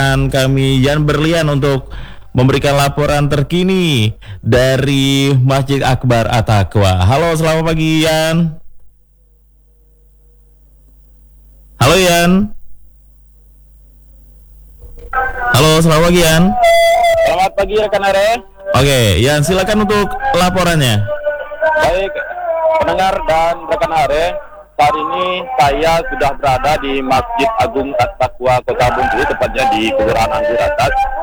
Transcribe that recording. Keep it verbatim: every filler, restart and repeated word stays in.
kami Yan Berlian untuk memberikan laporan terkini dari Masjid Akbar At-Taqwa. Halo, selamat pagi Yan. Halo Yan. Halo, selamat pagi Yan. Selamat pagi rekan Are. Oke, Yan silakan untuk laporannya. Baik pendengar dan rekan Are, saat ini saya sudah berada di Masjid Agung At-Taqwa Kota Bengkulu, tepatnya di Kelurahan Anggur Atas.